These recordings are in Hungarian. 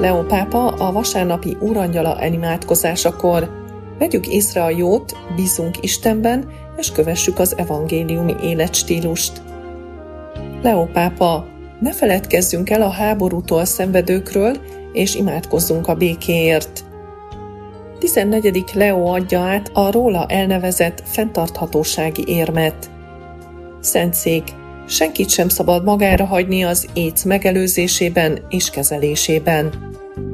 Leó pápa a vasárnapi úrangyala imádkozásakor: vegyük észre a jót, bízzunk Istenben, és kövessük az evangéliumi életstílust. Leó pápa: ne feledkezzünk el a háborútól szenvedőkről, és imádkozzunk a békéért. 14. Leó adja át a róla elnevezett fenntarthatósági érmet. Szentszék: senkit sem szabad magára hagyni az AIDS megelőzésében és kezelésében.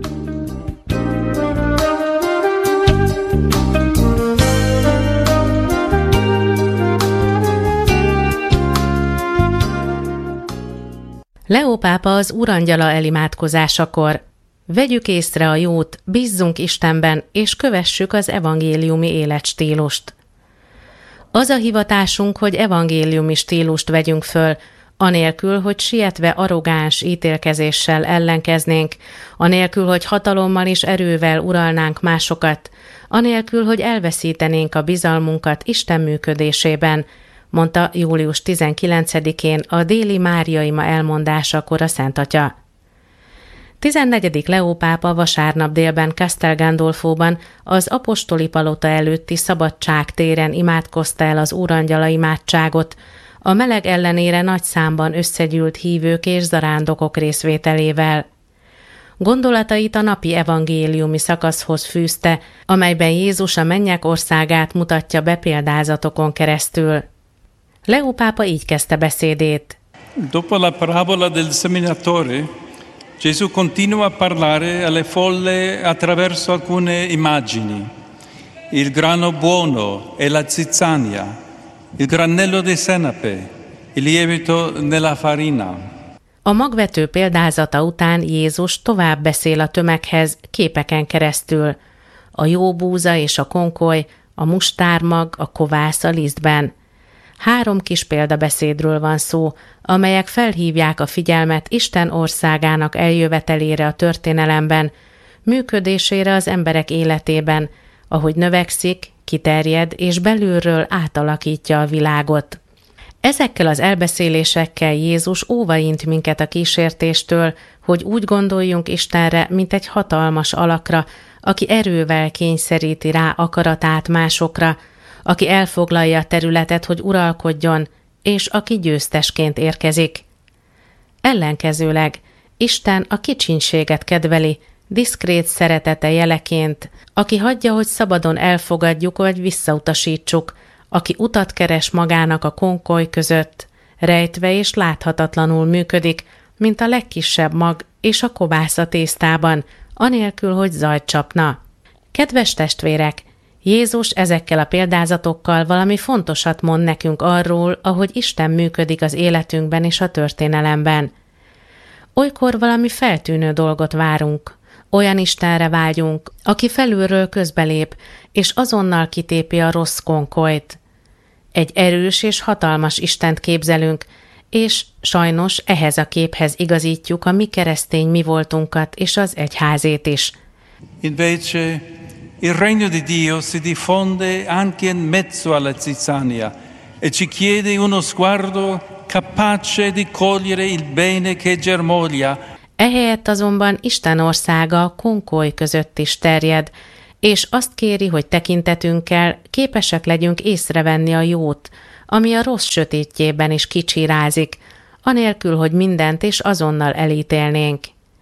Leó pápa az úrangyala elimádkozásakor: vegyük észre a jót, bízzunk Istenben, és kövessük az evangéliumi életstílust. Az a hivatásunk, hogy evangéliumi stílust vegyünk föl, anélkül, hogy sietve arrogáns ítélkezéssel ellenkeznénk, anélkül, hogy hatalommal és erővel uralnánk másokat, anélkül, hogy elveszítenénk a bizalmunkat Isten működésében, mondta július 19-én a déli Máriaima elmondásakor a Szent Atya. 14. Leó pápa vasárnap délben Castel Gandolfóban az apostoli palota előtti Szabadság téren imádkozta el az úrangyala imádságot, a meleg ellenére nagy számban összegyűlt hívők és zarándokok részvételével. Gondolatait a napi evangéliumi szakaszhoz fűzte, amelyben Jézus a mennyek országát mutatja be példázatokon keresztül. Leó pápa így kezdte beszédét. Dopo la parabola del seminatore, Gesù continua a parlare alle folle attraverso alcune immagini. Il grano buono e la zizzania, il granello di senape, il lievito nella farina. A magvető példázata után Jézus tovább beszél a tömeghez képeken keresztül. A jó búza és a konkoly, a mustármag, a kovász a lisztben. 3 kis példabeszédről van szó, amelyek felhívják a figyelmet Isten országának eljövetelére a történelemben, működésére az emberek életében, ahogy növekszik, kiterjed és belülről átalakítja a világot. Ezekkel az elbeszélésekkel Jézus óvaint minket a kísértéstől, hogy úgy gondoljunk Istenre, mint egy hatalmas alakra, aki erővel kényszeríti rá akaratát másokra, aki elfoglalja a területet, hogy uralkodjon, és aki győztesként érkezik. Ellenkezőleg Isten a kicsinséget kedveli, diszkrét szeretete jeleként, aki hagyja, hogy szabadon elfogadjuk vagy visszautasítsuk, aki utat keres magának a konkoly között, rejtve és láthatatlanul működik, mint a legkisebb mag és a kovász a tésztában, anélkül, hogy zajt csapna. Kedves testvérek, Jézus ezekkel a példázatokkal valami fontosat mond nekünk arról, ahogy Isten működik az életünkben és a történelemben. Olykor valami feltűnő dolgot várunk, olyan Istenre vágyunk, aki felülről közbelép, és azonnal kitépi a rossz konkolyt. Egy erős és hatalmas Istent képzelünk, és sajnos ehhez a képhez igazítjuk a mi keresztény mi voltunkat és az egyházét is. Invece il regno di Dio si diffonde anche in mezzo alla zizzania e ci chiede uno sguardo capace di cogliere il bene che germoglia. Ehelyett azonban Isten országa a konkoly között is terjed, és azt kéri, hogy tekintetünkkel képesek legyünk észrevenni a jót, ami a rossz sötétjében is kicsirázik, anélkül, hogy mindent és azonnal elítélnénk.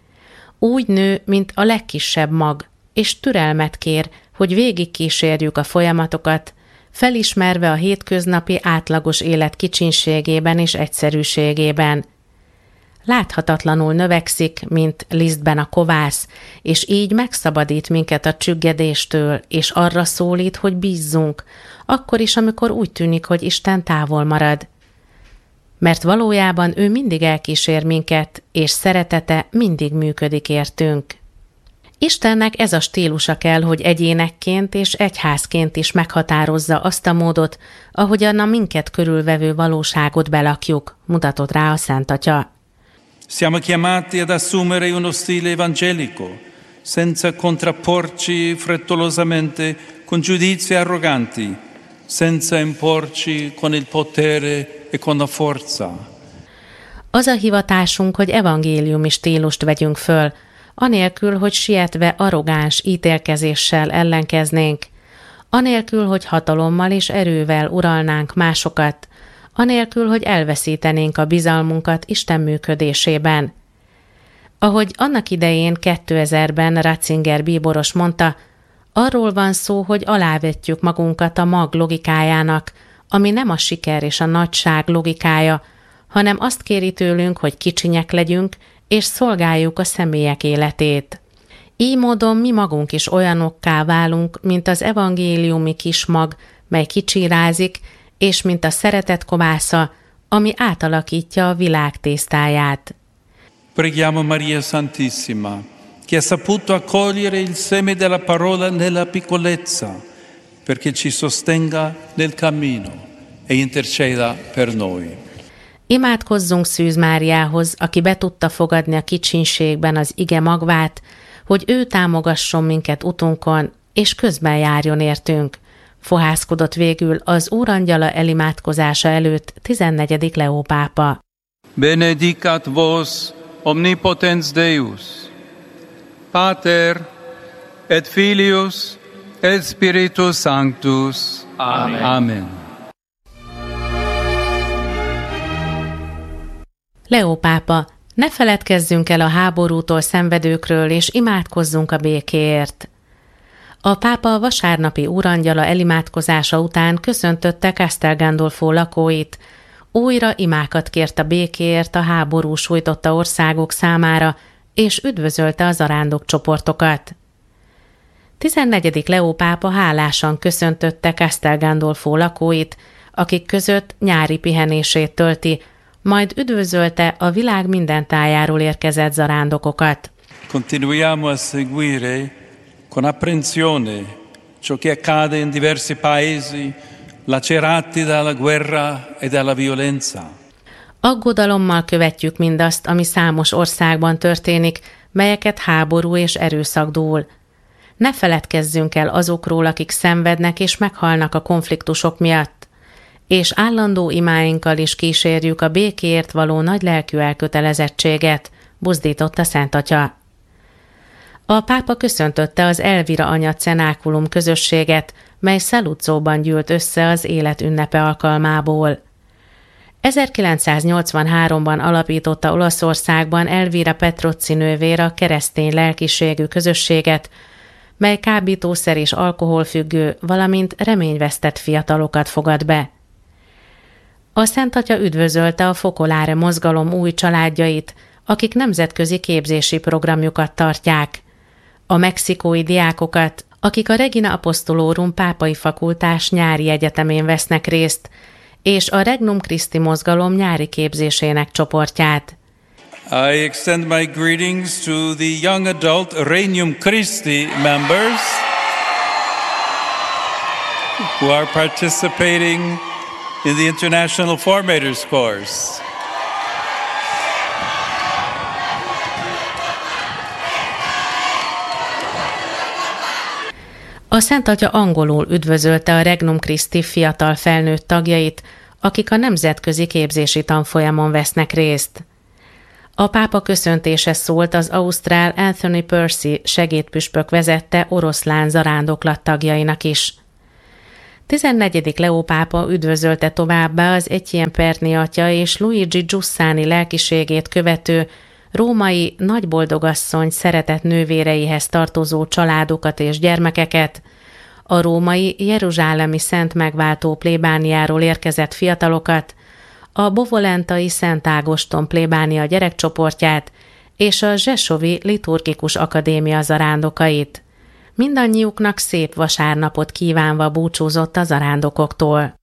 Úgy nő, mint a legkisebb mag, és türelmet kér, hogy végigkísérjük a folyamatokat, felismerve a hétköznapi átlagos élet kicsinségében és egyszerűségében. Láthatatlanul növekszik, mint lisztben a kovász, és így megszabadít minket a csüggedéstől, és arra szólít, hogy bízzunk, akkor is, amikor úgy tűnik, hogy Isten távol marad. Mert valójában ő mindig elkísér minket, és szeretete mindig működik értünk. Istennek ez a stílusa kell, hogy egyénekként és egyházként is meghatározza azt a módot, ahogyan a minket körülvevő valóságot belakjuk, mutatott rá a Szent Atya. Siamo chiamati ad assumere uno stile evangelico, senza contrapporci frettolosamente con giudizi arroganti, senza imporci con il potere e con la forza. Az a hivatásunk, hogy evangéliumi stílust vegyünk föl, anélkül, hogy sietve arrogáns ítélkezéssel ellenkeznénk, anélkül, hogy hatalommal és erővel uralnánk másokat, anélkül, hogy elveszítenénk a bizalmunkat Isten működésében. Ahogy annak idején 2000-ben Ratzinger bíboros mondta, arról van szó, hogy alávetjük magunkat a mag logikájának, ami nem a siker és a nagyság logikája, hanem azt kéri tőlünk, hogy kicsinyek legyünk, és szolgáljuk a személyek életét. Így módon mi magunk is olyanokká válunk, mint az evangéliumi kis mag, mely kicsirázik, és mint a szeretet kovásza, ami átalakítja a világ tésztáját. Preghiamo Maria Santissima, che ha saputo accogliere il seme della parola nella piccolezza, perché ci sostenga nel cammino e interceda per noi. Imádkozzunk Szűz Máriához, aki be tudta fogadni a kicsinségben az ige magvát, hogy ő támogasson minket utunkon, és közben járjon értünk. Fohászkodott végül az Úrangyala elimádkozása előtt 14. Leó pápa. Benedicat vos omnipotens Deus, Pater et Filius et Spiritus Sanctus. Amen. Amen. Leó pápa, ne feledkezzünk el a háborútól szenvedőkről, és imádkozzunk a békéért. A pápa a vasárnapi Úrangyala elimádkozása után köszöntötte Castel Gandolfo lakóit, újra imákat kért a békéért a háború sújtotta országok számára, és üdvözölte a zarándokcsoportokat. 14. Leó pápa hálásan köszöntötte Castel Gandolfo lakóit, akik között nyári pihenését tölti, majd üdvözölte a világ minden tájáról érkezett zarándokokat. Continuiamo a seguire con apprensione ciò che accade in diversi paesi lacerati dalla guerra e dalla violenza. Aggodalommal követjük mindazt, ami számos országban történik, melyeket háború és erőszak dúl. Ne feledkezzünk el azokról, akik szenvednek és meghalnak a konfliktusok miatt, és állandó imáinkkal is kísérjük a békéért való nagylelkű elkötelezettséget, buzdította Szent Atya. A pápa köszöntötte az Elvira anya cenákulum közösséget, mely Saluzzoban gyűlt össze az élet ünnepe alkalmából. 1983-ban alapította Olaszországban Elvira Petrozzi nővér a keresztény lelkiségű közösséget, mely kábítószer és alkoholfüggő, valamint reményvesztett fiatalokat fogad be. A Szent Atya üdvözölte a Focolare mozgalom új családjait, akik nemzetközi képzési programjukat tartják, a mexikói diákokat, akik a Regina Apostolorum pápai fakultás nyári egyetemén vesznek részt, és a Regnum Christi mozgalom nyári képzésének csoportját. I extend my greetings to the young adult Regnum Christi members who are participating in the International Formators course. A Szent Atya angolul üdvözölte a Regnum Christi fiatal felnőtt tagjait, akik a nemzetközi képzési tanfolyamon vesznek részt. A pápa köszöntése szólt az ausztrál Anthony Percy segédpüspök vezette oroszlán zarándoklat tagjainak is. 14. Leó pápa üdvözölte továbbá az Etienne Perni atya és Luigi Giussani lelkiségét követő római nagyboldogasszony szeretett nővéreihez tartozó családokat és gyermekeket, a római jeruzsálemi Szent Megváltó plébániáról érkezett fiatalokat, a bovolentai Szent Ágoston plébánia gyerekcsoportját és a Zsesovi liturgikus akadémia zarándokait. Mindannyiuknak szép vasárnapot kívánva búcsúzott a zarándokoktól.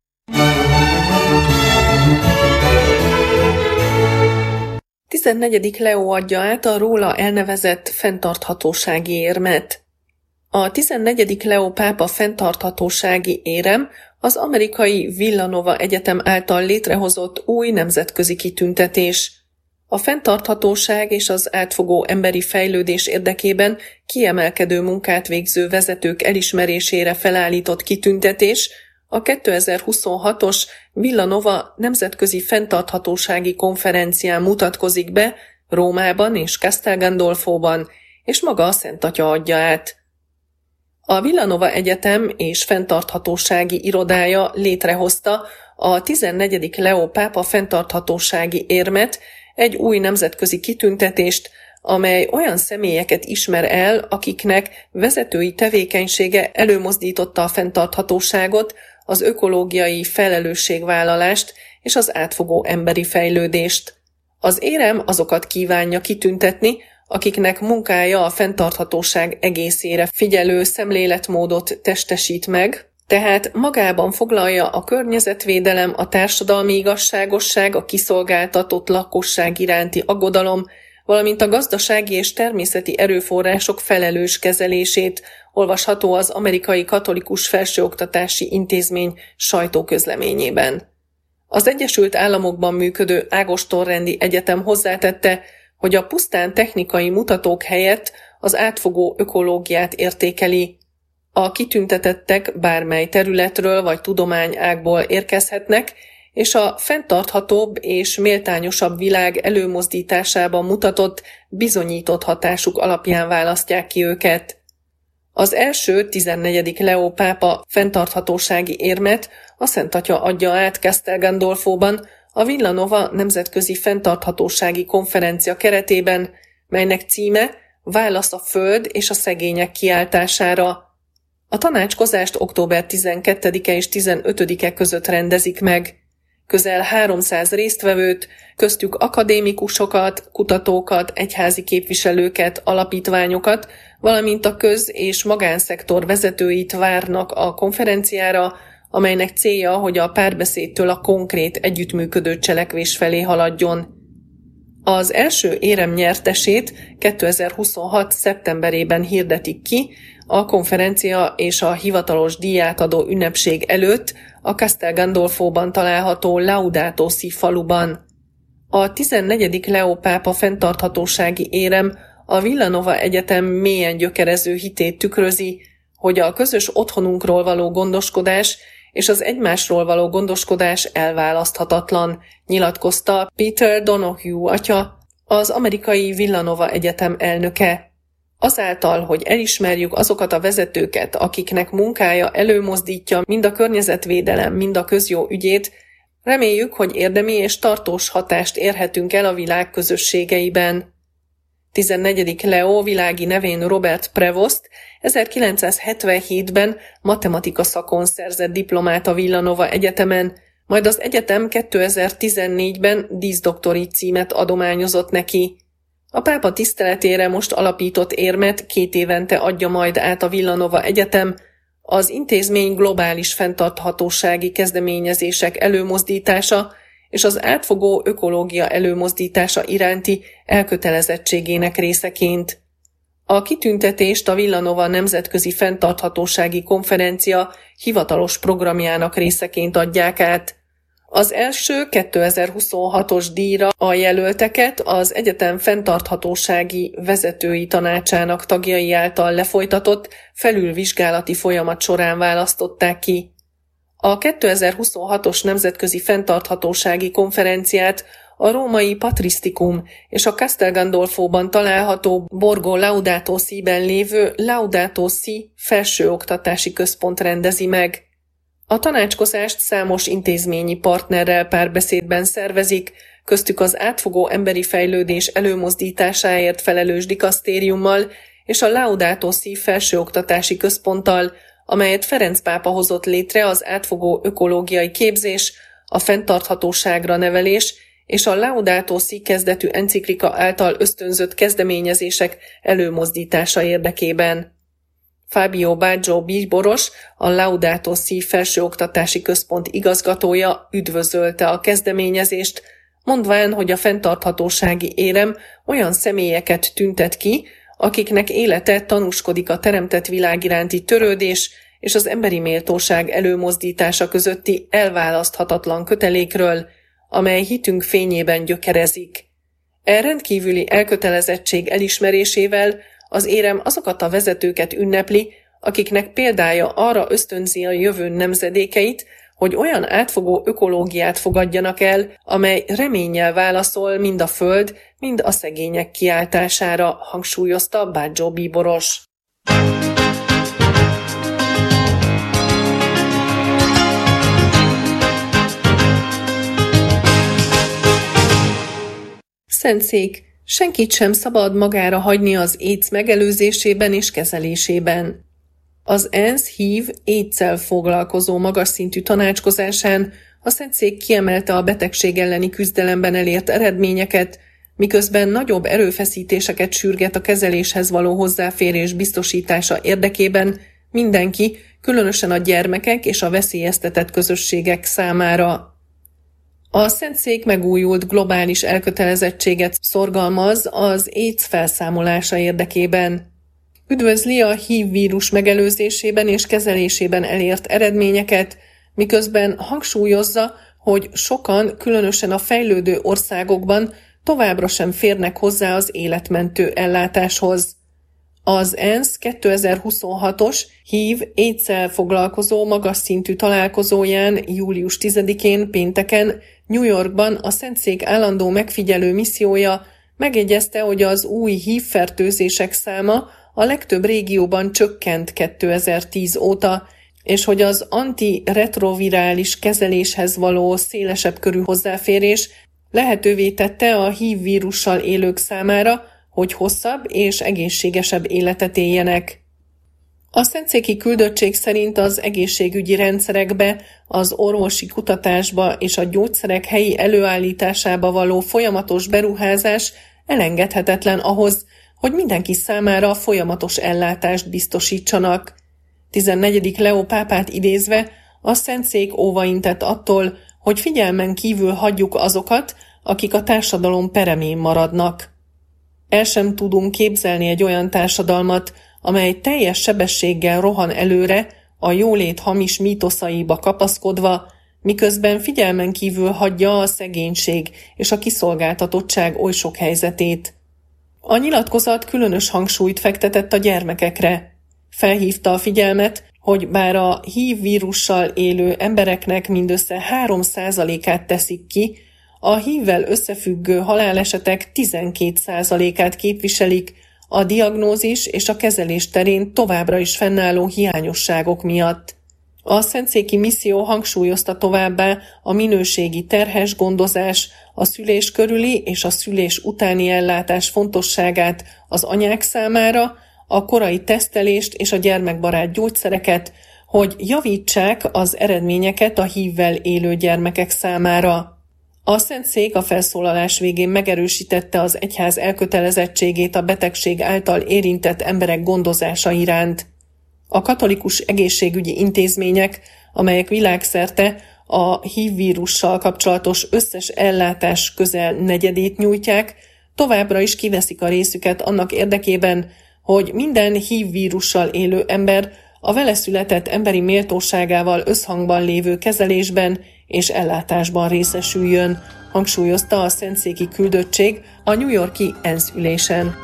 A 14. Leó adja át a róla elnevezett fenntarthatósági érmet. A 14. Leó pápa fenntarthatósági érem az amerikai Villanova Egyetem által létrehozott új nemzetközi kitüntetés. A fenntarthatóság és az átfogó emberi fejlődés érdekében kiemelkedő munkát végző vezetők elismerésére felállított kitüntetés a 2026-os Villanova nemzetközi fenntarthatósági konferencián mutatkozik be Rómában és Castel Gandolfóban, és maga a Szent Atya adja át. A Villanova Egyetem és fenntarthatósági irodája létrehozta a 14. Leó pápa fenntarthatósági érmet, egy új nemzetközi kitüntetést, amely olyan személyeket ismer el, akiknek vezetői tevékenysége előmozdította a fenntarthatóságot, az ökológiai felelősségvállalást és az átfogó emberi fejlődést. Az érem azokat kívánja kitüntetni, akiknek munkája a fenntarthatóság egészére figyelő szemléletmódot testesít meg, tehát magában foglalja a környezetvédelem, a társadalmi igazságosság, a kiszolgáltatott lakosság iránti aggodalom, valamint a gazdasági és természeti erőforrások felelős kezelését, olvasható az Amerikai Katolikus Felsőoktatási Intézmény sajtóközleményében. Az Egyesült Államokban működő Ágoston-rendi egyetem hozzátette, hogy a pusztán technikai mutatók helyett az átfogó ökológiát értékeli. A kitüntetettek bármely területről vagy tudományágból érkezhetnek, és a fenntarthatóbb és méltányosabb világ előmozdításában mutatott, bizonyított hatásuk alapján választják ki őket. Az első 14. Leó pápa fenntarthatósági érmet a Szent Atya adja át Castel Gandolfóban, a Villanova Nemzetközi Fenntarthatósági Konferencia keretében, melynek címe Válasz a Föld és a szegények kiáltására. A tanácskozást október 12-e és 15-e között rendezik meg. Közel 300 résztvevőt, köztük akadémikusokat, kutatókat, egyházi képviselőket, alapítványokat, valamint a köz- és magánszektor vezetőit várnak a konferenciára, amelynek célja, hogy a párbeszédtől a konkrét együttműködő cselekvés felé haladjon. Az első érem nyertesét 2026. szeptemberében hirdetik ki, a konferencia és a hivatalos díjátadó ünnepség előtt a Castel Gandolfóban található Laudato Si faluban. A 14. Leó pápa fenntarthatósági érem a Villanova Egyetem mélyen gyökerező hitét tükrözi, hogy a közös otthonunkról való gondoskodás és az egymásról való gondoskodás elválaszthatatlan, nyilatkozta Peter Donoghue atya, az amerikai Villanova Egyetem elnöke. Azáltal, hogy elismerjük azokat a vezetőket, akiknek munkája előmozdítja mind a környezetvédelem, mind a közjó ügyét, reméljük, hogy érdemi és tartós hatást érhetünk el a világ közösségeiben. 14. Leó világi nevén Robert Prevost 1977-ben matematika szakon szerzett diplomát a Villanova Egyetemen, majd az egyetem 2014-ben díszdoktori címet adományozott neki. A pápa tiszteletére most alapított érmet 2 évente adja majd át a Villanova Egyetem, az intézmény globális fenntarthatósági kezdeményezések előmozdítása és az átfogó ökológia előmozdítása iránti elkötelezettségének részeként. A kitüntetést a Villanova Nemzetközi Fenntarthatósági Konferencia hivatalos programjának részeként adják át. Az első 2026-os díjra a jelölteket az egyetem fenntarthatósági vezetői tanácsának tagjai által lefolytatott felülvizsgálati folyamat során választották ki. A 2026-os Nemzetközi Fenntarthatósági Konferenciát a római Patrisztikum és a Castel Gandolfóban található Borgo Laudato Si-ben lévő Laudato Si felsőoktatási központ rendezi meg. A tanácskozást számos intézményi partnerrel párbeszédben szervezik, köztük az átfogó emberi fejlődés előmozdításáért felelős dikasztériummal és a Laudato Si felsőoktatási központtal, amelyet Ferenc pápa hozott létre az átfogó ökológiai képzés, a fenntarthatóságra nevelés és a Laudato Si kezdetű enciklika által ösztönzött kezdeményezések előmozdítása érdekében. Fábio Baggio bíboros, a Laudato Si felsőoktatási központ igazgatója üdvözölte a kezdeményezést, mondván, hogy a fenntarthatósági érem olyan személyeket tüntet ki, akiknek élete tanúskodik a teremtett világ iránti törődés és az emberi méltóság előmozdítása közötti elválaszthatatlan kötelékről, amely hitünk fényében gyökerezik. Rendkívüli elkötelezettség elismerésével az érem azokat a vezetőket ünnepli, akiknek példája arra ösztönzi a jövő nemzedékeit, hogy olyan átfogó ökológiát fogadjanak el, amely reménnyel válaszol mind a föld, mind a szegények kiáltására, hangsúlyozta Bágyó bíboros. Szentszék, senkit sem szabad magára hagyni az AIDS megelőzésében és kezelésében. Az ENSZ HIV/AIDS-szel foglalkozó magas szintű tanácskozásán a Szentszék kiemelte a betegség elleni küzdelemben elért eredményeket, miközben nagyobb erőfeszítéseket sürget a kezeléshez való hozzáférés biztosítása érdekében mindenki, különösen a gyermekek és a veszélyeztetett közösségek számára. A Szentszék megújult globális elkötelezettséget szorgalmaz az AIDS felszámolása érdekében. Üdvözli a HIV vírus megelőzésében és kezelésében elért eredményeket, miközben hangsúlyozza, hogy sokan, különösen a fejlődő országokban továbbra sem férnek hozzá az életmentő ellátáshoz. Az ENSZ 2026-os HIV/AIDS-szel foglalkozó magas szintű találkozóján július 10-én pénteken New Yorkban a Szentszék állandó megfigyelő missziója megjegyezte, hogy az új HIV-fertőzések száma a legtöbb régióban csökkent 2010 óta, és hogy az antiretrovirális kezeléshez való szélesebb körű hozzáférés lehetővé tette a HIV vírussal élők számára, hogy hosszabb és egészségesebb életet éljenek. A szentszéki küldöttség szerint az egészségügyi rendszerekbe, az orvosi kutatásba és a gyógyszerek helyi előállításába való folyamatos beruházás elengedhetetlen ahhoz, hogy mindenki számára folyamatos ellátást biztosítsanak. 14. Leó pápát idézve a szentszék óvaintett attól, hogy figyelmen kívül hagyjuk azokat, akik a társadalom peremén maradnak. El sem tudunk képzelni egy olyan társadalmat, amely teljes sebességgel rohan előre, a jólét hamis mítoszaiba kapaszkodva, miközben figyelmen kívül hagyja a szegénység és a kiszolgáltatottság oly sok helyzetét. A nyilatkozat különös hangsúlyt fektetett a gyermekekre. Felhívta a figyelmet, hogy bár a HIV vírussal élő embereknek mindössze 3%-át teszik ki, a HIV-vel összefüggő halálesetek 12%-át képviselik a diagnózis és a kezelés terén továbbra is fennálló hiányosságok miatt. A szentszéki misszió hangsúlyozta továbbá a minőségi terhes gondozás, a szülés körüli és a szülés utáni ellátás fontosságát az anyák számára, a korai tesztelést és a gyermekbarát gyógyszereket, hogy javítsák az eredményeket a HIV-vel élő gyermekek számára. A szentszék a felszólalás végén megerősítette az egyház elkötelezettségét a betegség által érintett emberek gondozása iránt. A katolikus egészségügyi intézmények, amelyek világszerte a HIV vírussal kapcsolatos összes ellátás közel negyedét nyújtják, továbbra is kiveszik a részüket annak érdekében, hogy minden HIV vírussal élő ember a vele született emberi méltóságával összhangban lévő kezelésben és ellátásban részesüljön, hangsúlyozta a szentszéki küldöttség a New York-i ENSZ ülésen.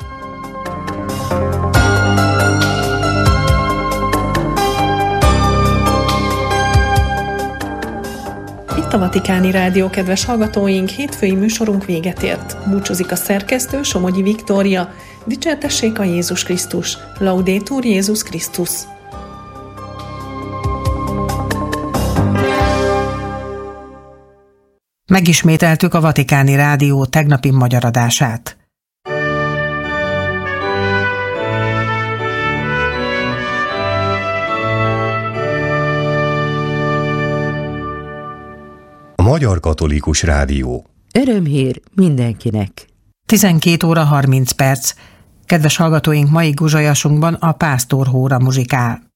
Itt a Vatikáni Rádió, kedves hallgatóink, hétfői műsorunk véget ért. Búcsúzik a szerkesztő, Somogyi Viktória. Dicsértessék a Jézus Krisztus! Laudetur Jézus Krisztus! Megismételtük a Vatikáni Rádió tegnapi magyar adását. A Magyar Katolikus Rádió. Örömhír mindenkinek. 12 óra 30 perc. Kedves hallgatóink, mai guzsajasunkban a Pásztor Hóra muzsikál.